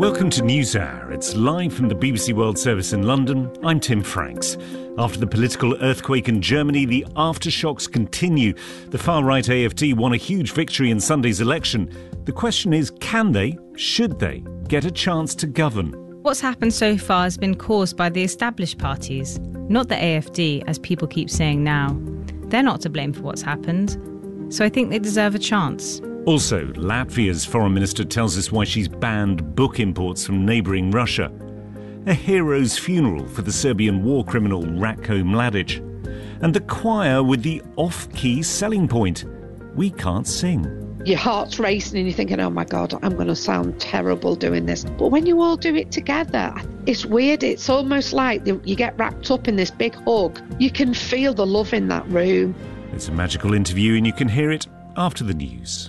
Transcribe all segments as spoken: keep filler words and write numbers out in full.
Welcome to NewsHour. It's live from the B B C World Service in London. I'm Tim Franks. After the political earthquake in Germany, the aftershocks continue. The far-right A F D won a huge victory in Sunday's election. The question is, can they, should they, get a chance to govern? What's happened so far has been caused by the established parties, not the A F D, as people keep saying now. They're not to blame for what's happened, so I think they deserve a chance. Also, Latvia's foreign minister tells us why she's banned book imports from neighbouring Russia. A hero's funeral for the Serbian war criminal Ratko Mladic. And the choir with the off-key selling point. We can't sing. Your heart's racing and you're thinking, oh my God, I'm going to sound terrible doing this. But when you all do it together, it's weird. It's almost like you get wrapped up in this big hug. You can feel the love in that room. It's a magical interview and you can hear it after the news.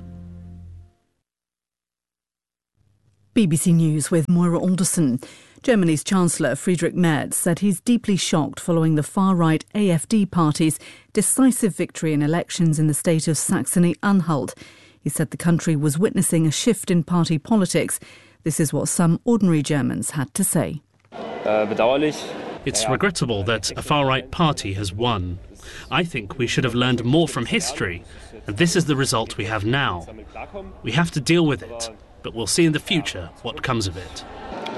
B B C News with Moira Alderson. Germany's Chancellor Friedrich Merz said he's deeply shocked following the far-right A F D party's decisive victory in elections in the state of Saxony-Anhalt. He said the country was witnessing a shift in party politics. This is what some ordinary Germans had to say. It's regrettable that a far-right party has won. I think we should have learned more from history, and this is the result we have now. We have to deal with it, but we'll see in the future what comes of it.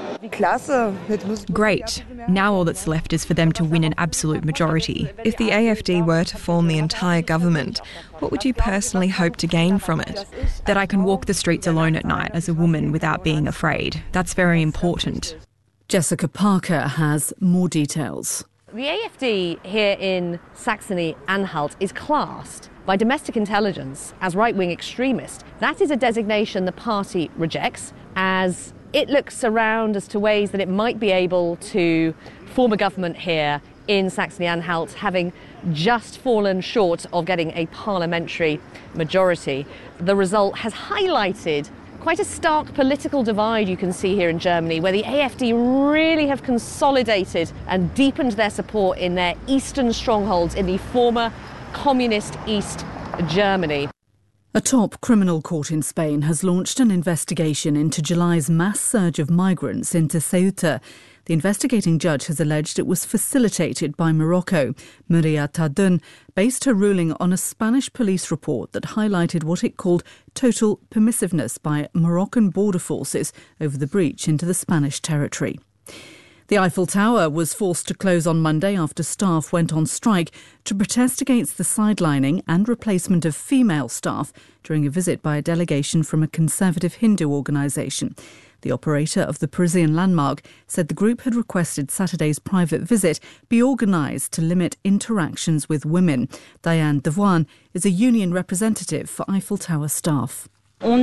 Great. Now all that's left is for them to win an absolute majority. If the A F D were to form the entire government, what would you personally hope to gain from it? That I can walk the streets alone at night as a woman without being afraid. That's very important. Jessica Parker has more details. The A F D here in Saxony-Anhalt is classed by domestic intelligence as right-wing extremist. That is a designation the party rejects, as it looks around as to ways that it might be able to form a government here in Saxony-Anhalt, having just fallen short of getting a parliamentary majority. The result has highlighted quite a stark political divide you can see here in Germany, where the A F D really have consolidated and deepened their support in their eastern strongholds in the former communist East Germany. A top criminal court in Spain has launched an investigation into July's mass surge of migrants into Ceuta. The investigating judge has alleged it was facilitated by Morocco. Maria Tardun based her ruling on a Spanish police report that highlighted what it called total permissiveness by Moroccan border forces over the breach into the Spanish territory. The Eiffel Tower was forced to close on Monday after staff went on strike to protest against the sidelining and replacement of female staff during a visit by a delegation from a conservative Hindu organisation. The operator of the Parisian landmark said the group had requested Saturday's private visit be organised to limit interactions with women. Diane Devoine is a union representative for Eiffel Tower staff. We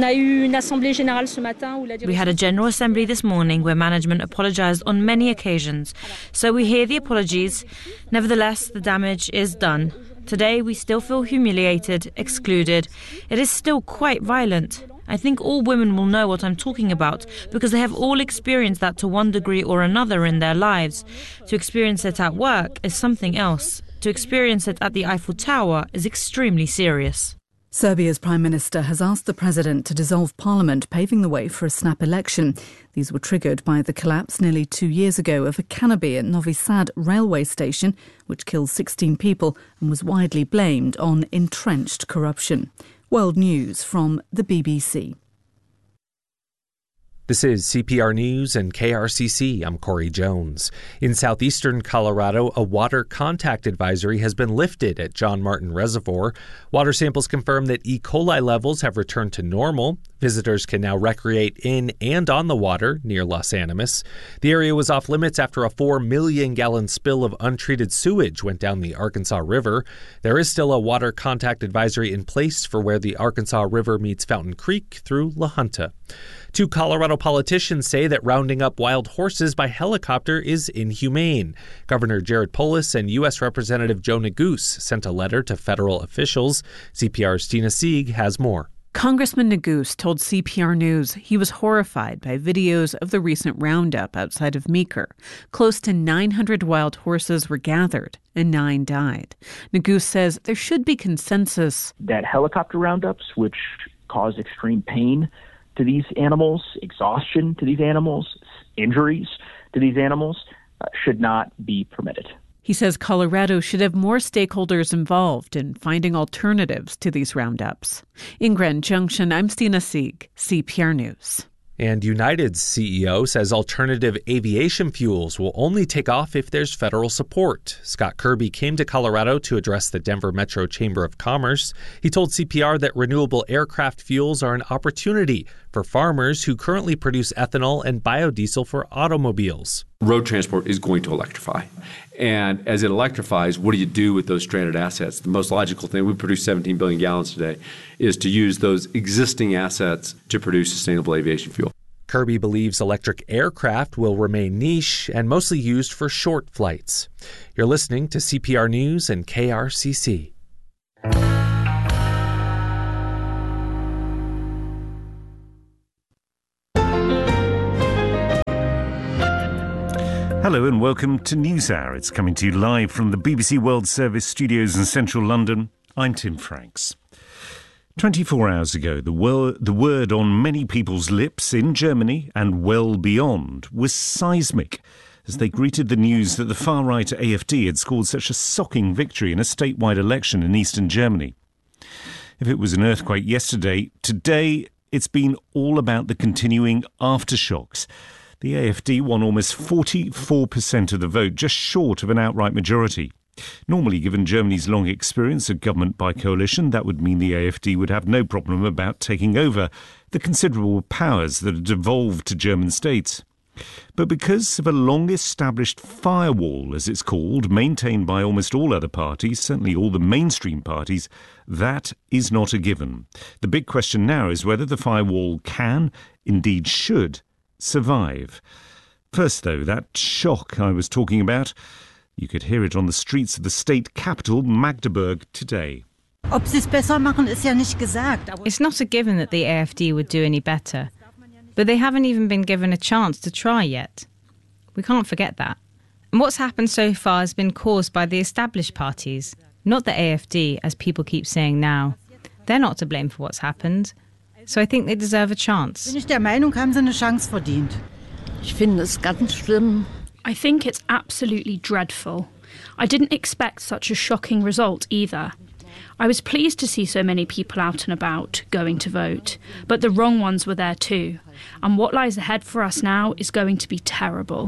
had a General Assembly this morning where management apologised on many occasions. So we hear the apologies. Nevertheless, the damage is done. Today we still feel humiliated, excluded. It is still quite violent. I think all women will know what I'm talking about because they have all experienced that to one degree or another in their lives. To experience it at work is something else. To experience it at the Eiffel Tower is extremely serious. Serbia's Prime Minister has asked the President to dissolve Parliament, paving the way for a snap election. These were triggered by the collapse nearly two years ago of a canopy at Novi Sad railway station, which killed sixteen people and was widely blamed on entrenched corruption. World News from the B B C. This is C P R News and K R C C. I'm Corey Jones. In southeastern Colorado, a water contact advisory has been lifted at John Martin Reservoir. Water samples confirm that E. coli levels have returned to normal. Visitors can now recreate in and on the water near Los Animas. The area was off limits after a four million gallon spill of untreated sewage went down the Arkansas River. There is still a water contact advisory in place for where the Arkansas River meets Fountain Creek through La Junta. Two Colorado politicians say that rounding up wild horses by helicopter is inhumane. Governor Jared Polis and U S Representative Joe Neguse sent a letter to federal officials. C P R's Tina Sieg has more. Congressman Neguse told C P R News he was horrified by videos of the recent roundup outside of Meeker. Close to nine hundred wild horses were gathered and nine died. Neguse says there should be consensus that helicopter roundups, which cause extreme pain to these animals, exhaustion to these animals, injuries to these animals uh, should not be permitted. He says Colorado should have more stakeholders involved in finding alternatives to these roundups. In Grand Junction, I'm Stina Sieg, C P R News. And United's C E O says alternative aviation fuels will only take off if there's federal support. Scott Kirby came to Colorado to address the Denver Metro Chamber of Commerce. He told C P R that renewable aircraft fuels are an opportunity for farmers who currently produce ethanol and biodiesel for automobiles. Road transport is going to electrify. And as it electrifies, what do you do with those stranded assets? The most logical thing, we produce seventeen billion gallons today, is to use those existing assets to produce sustainable aviation fuel. Kirby believes electric aircraft will remain niche and mostly used for short flights. You're listening to C P R News and K R C C. Hello and welcome to NewsHour. It's coming to you live from the B B C World Service studios in central London. I'm Tim Franks. twenty-four hours ago, the, wor- the word on many people's lips in Germany and well beyond was seismic, as they greeted the news that the far-right A F D had scored such a shocking victory in a statewide election in eastern Germany. If it was an earthquake yesterday, today it's been all about the continuing aftershocks. The A F D won almost forty-four percent of the vote, just short of an outright majority. Normally, given Germany's long experience of government by coalition, that would mean the A F D would have no problem about taking over the considerable powers that had devolved to German states. But because of a long-established firewall, as it's called, maintained by almost all other parties, certainly all the mainstream parties, that is not a given. The big question now is whether the firewall can, indeed should, survive. First, though, that shock I was talking about, you could hear it on the streets of the state capital, Magdeburg, today. It's not a given that the A F D would do any better, but they haven't even been given a chance to try yet. We can't forget that. And what's happened so far has been caused by the established parties, not the A F D, as people keep saying now. They're not to blame for what's happened. So I think they deserve a chance. I think it's absolutely dreadful. I didn't expect such a shocking result either. I was pleased to see so many people out and about going to vote, but the wrong ones were there too. And what lies ahead for us now is going to be terrible.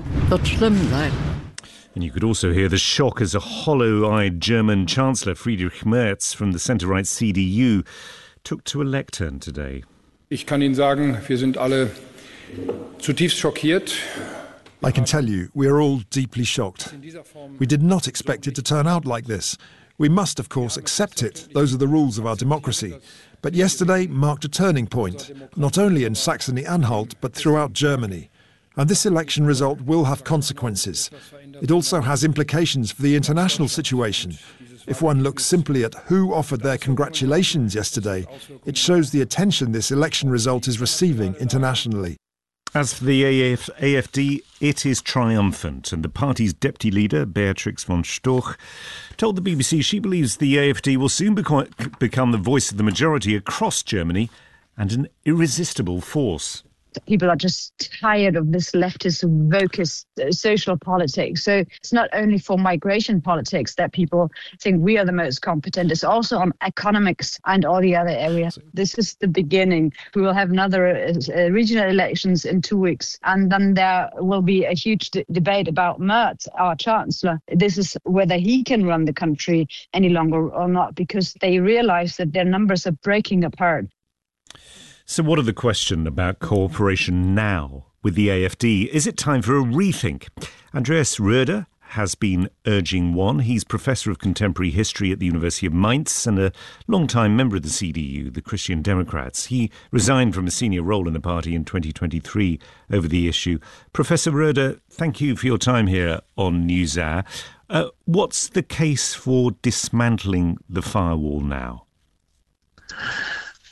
And you could also hear the shock as a hollow-eyed German Chancellor Friedrich Merz from the centre-right C D U took to a lectern today. Ich kann Ihnen sagen, wir sind alle zutiefst schockiert. I can tell you, we are all deeply shocked. We did not expect it to turn out like this. We must, of course, accept it. Those are the rules of our democracy. But yesterday marked a turning point, not only in Saxony-Anhalt, but throughout Germany. And this election result will have consequences. It also has implications for the international situation. If one looks simply at who offered their congratulations yesterday, it shows the attention this election result is receiving internationally. As for the A F D, it is triumphant, and the party's deputy leader, Beatrix von Storch, told the B B C she believes the A F D will soon beco- become the voice of the majority across Germany and an irresistible force. People are just tired of this leftist, wokist uh, social politics. So it's not only for migration politics that people think we are the most competent. It's also on economics and all the other areas. This is the beginning. We will have another uh, uh, regional elections in two weeks. And then there will be a huge d- debate about Merz, our chancellor. This is whether he can run the country any longer or not, because they realize that their numbers are breaking apart. So what are the questions about cooperation now with the A F D? Is it time for a rethink? Andreas Röder has been urging one. He's Professor of Contemporary History at the University of Mainz and a long-time member of the C D U, the Christian Democrats. He resigned from a senior role in the party in twenty twenty-three over the issue. Professor Röder, thank you for your time here on NewsHour. Uh, what's the case for dismantling the firewall now?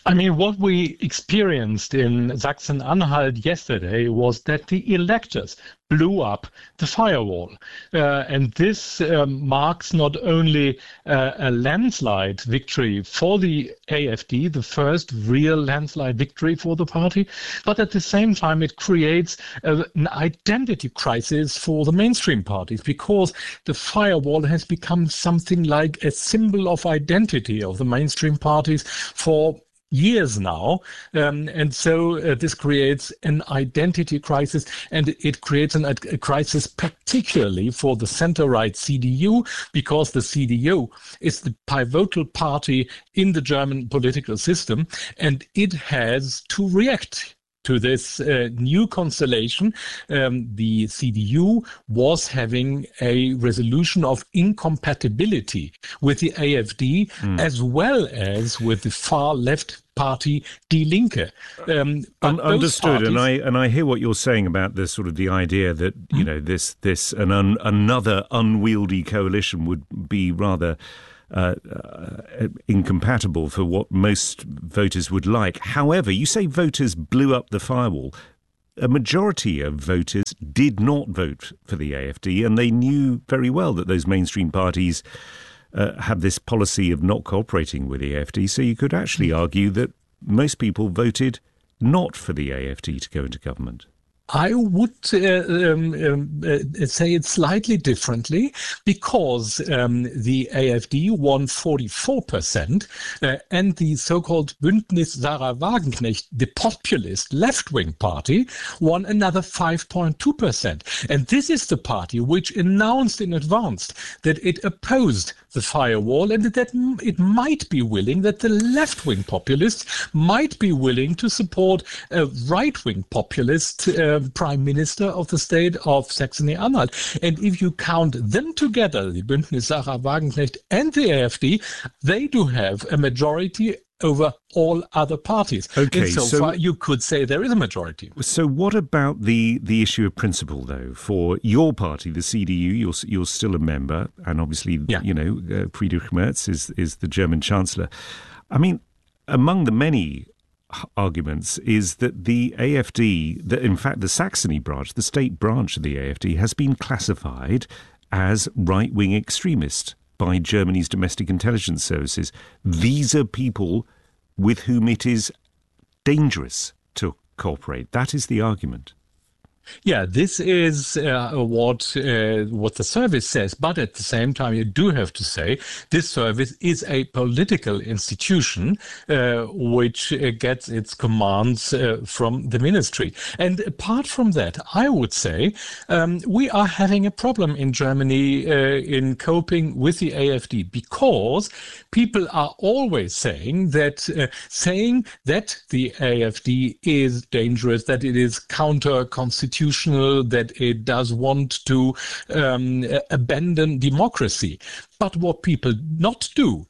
I mean, what we experienced in Sachsen-Anhalt yesterday was that the electors blew up the firewall. Uh, and this um, marks not only uh, a landslide victory for the A F D, the first real landslide victory for the party, but at the same time it creates a, an identity crisis for the mainstream parties, because the firewall has become something like a symbol of identity of the mainstream parties for years now, um, and so uh, this creates an identity crisis, and it creates an, a crisis particularly for the center-right C D U, because the C D U is the pivotal party in the German political system, and it has to react to this uh, new constellation. Um, the C D U was having a resolution of incompatibility with the A F D, mm. as well as with the far left party Die Linke. Um, Un- understood, parties... and I and I hear what you're saying about the sort of the idea that you mm. know this this an un- another unwieldy coalition would be rather Uh, uh, incompatible for what most voters would like. However, you say voters blew up the firewall. A majority of voters did not vote for the A F D, and they knew very well that those mainstream parties uh, have this policy of not cooperating with the A F D. So you could actually argue that most people voted not for the A F D to go into government. I would uh, um, um, uh, say it slightly differently, because um, the A F D won forty-four percent uh, and the so-called Bündnis Sarah Wagenknecht, the populist left-wing party, won another five point two percent. And this is the party which announced in advance that it opposed the firewall, and that it might be willing, that the left-wing populists might be willing to support a right-wing populist uh, prime minister of the state of Saxony-Anhalt. And if you count them together, the Bündnis Sarah Wagenknecht and the A F D, they do have a majority over all other parties. Okay, and so, so far you could say there is a majority. So what about the, the issue of principle, though? For your party, the C D U, you're you're still a member, and obviously, yeah. you know, uh, Friedrich Merz is is the German Chancellor. I mean, among the many arguments is that the A F D, that in fact the Saxony branch, the state branch of the A F D, has been classified as right-wing extremist by Germany's domestic intelligence services. These are people with whom it is dangerous to cooperate. That is the argument. Yeah, this is uh, what uh, what the service says, but at the same time, you do have to say this service is a political institution uh, which uh, gets its commands uh, from the ministry. And apart from that, I would say um, we are having a problem in Germany uh, in coping with the A F D, because people are always saying that uh, saying that the A F D is dangerous, that it is counter-constitutional, that it does want to um, abandon democracy. But what people not do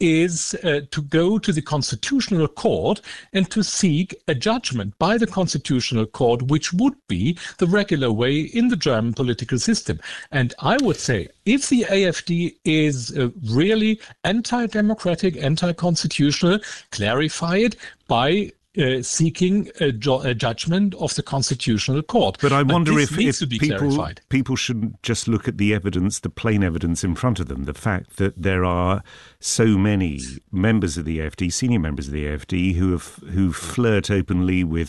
is uh, to go to the Constitutional Court and to seek a judgment by the Constitutional Court, which would be the regular way in the German political system. And I would say, if the A F D is uh, really anti-democratic, anti-constitutional, clarify it by Uh, seeking a, ju- a judgment of the Constitutional Court. But I wonder if, if people, clarified. people shouldn't just look at the evidence, the plain evidence in front of them. The fact that there are so many members of the A F D, senior members of the A F D, who have who flirt openly with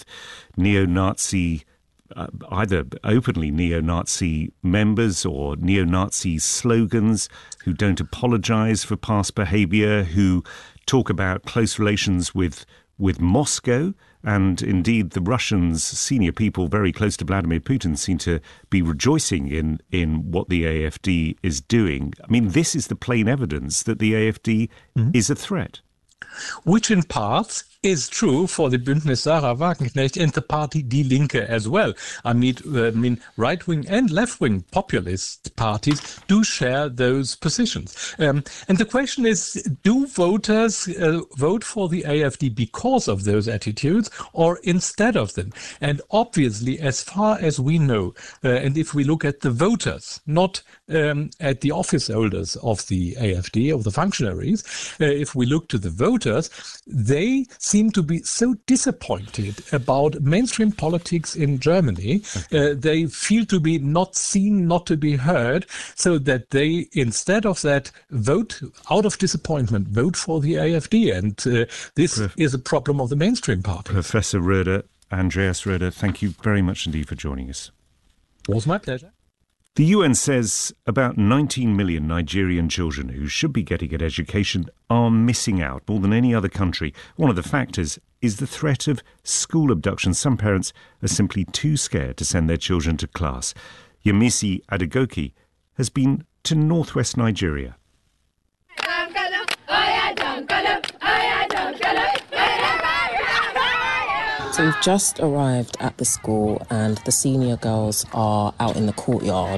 neo-Nazi, uh, either openly neo-Nazi members or neo-Nazi slogans, who don't apologise for past behaviour, who talk about close relations with with Moscow, and indeed the Russians, senior people very close to Vladimir Putin, seem to be rejoicing in, in what the A F D is doing. I mean, this is the plain evidence that the A F D mm-hmm. is a threat. Which in parts is true for the Bündnis Sarah Wagenknecht and the party Die Linke as well. I mean, uh, I mean right-wing and left-wing populist parties do share those positions. Um, and the question is, do voters uh, vote for the A F D because of those attitudes or instead of them? And obviously, as far as we know, uh, and if we look at the voters, not um, at the office holders of the A F D, of the functionaries, uh, if we look to the voters, they seem to be so disappointed about mainstream politics in Germany. Okay. Uh, they feel to be not seen, not to be heard, so that they, instead of that, vote out of disappointment, vote for the A F D. And uh, this Prof- is a problem of the mainstream party. Professor Roeder, Andreas Roeder, thank you very much indeed for joining us. It was my pleasure. The U N says about nineteen million Nigerian children who should be getting an education are missing out more than any other country. One of the factors is the threat of school abduction. Some parents are simply too scared to send their children to class. Yemisi Adegoke has been to northwest Nigeria. So we've just arrived at the school and the senior girls are out in the courtyard.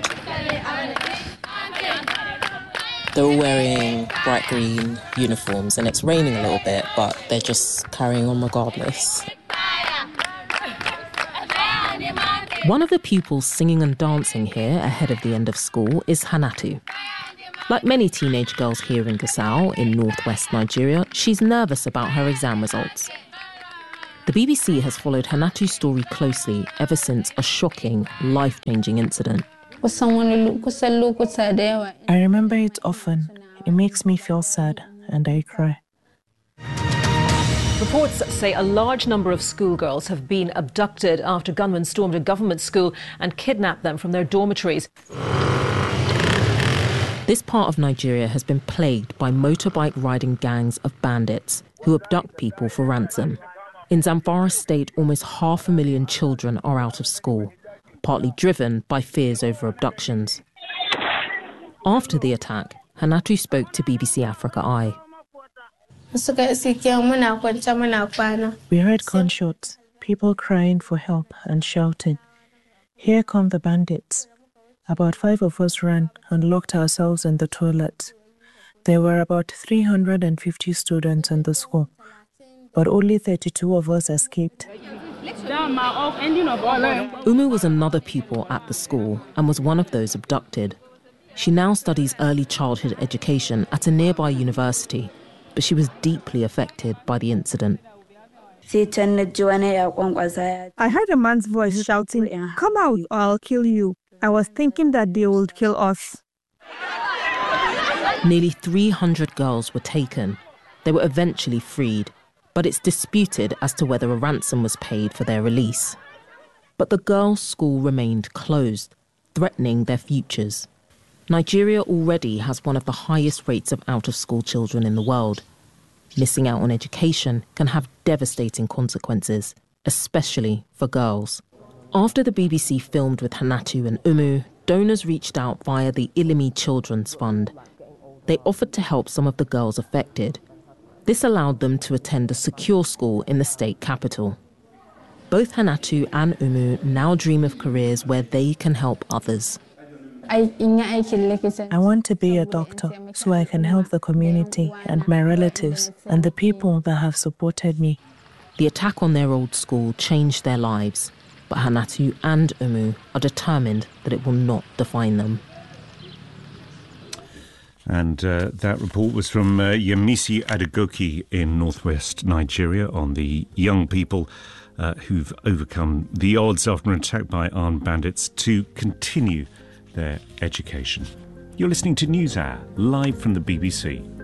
They're all wearing bright green uniforms and it's raining a little bit, but they're just carrying on regardless. One of the pupils singing and dancing here ahead of the end of school is Hanatu. Like many teenage girls here in Gusau, in northwest Nigeria, she's nervous about her exam results. The B B C has followed Hanatu's story closely ever since a shocking, life-changing incident. I remember it often. It makes me feel sad, and I cry. Reports say a large number of schoolgirls have been abducted after gunmen stormed a government school and kidnapped them from their dormitories. This part of Nigeria has been plagued by motorbike-riding gangs of bandits who abduct people for ransom. In Zamfara State, almost half a million children are out of school, partly driven by fears over abductions. After the attack, Hanatu spoke to B B C Africa Eye. We heard gunshots, people crying for help and shouting, "Here come the bandits." About five of us ran and locked ourselves in the toilets. There were about three hundred fifty students in the school, but only thirty-two of us escaped. Umu was another pupil at the school and was one of those abducted. She now studies early childhood education at a nearby university, but she was deeply affected by the incident. I heard a man's voice shouting, "Come out or I'll kill you." I was thinking that they would kill us. Nearly three hundred girls were taken. They were eventually freed, but it's disputed as to whether a ransom was paid for their release. But the girls' school remained closed, threatening their futures. Nigeria already has one of the highest rates of out-of-school children in the world. Missing out on education can have devastating consequences, especially for girls. After the B B C filmed with Hanatu and Umu, donors reached out via the Ilimi Children's Fund. They offered to help some of the girls affected. This allowed them to attend a secure school in the state capital. Both Hanatu and Umu now dream of careers where they can help others. I want to be a doctor so I can help the community and my relatives and the people that have supported me. The attack on their old school changed their lives, but Hanatu and Umu are determined that it will not define them. And uh, that report was from uh, Yemisi Adegoke in northwest Nigeria on the young people uh, who've overcome the odds after an attack by armed bandits to continue their education. You're listening to NewsHour, live from the B B C.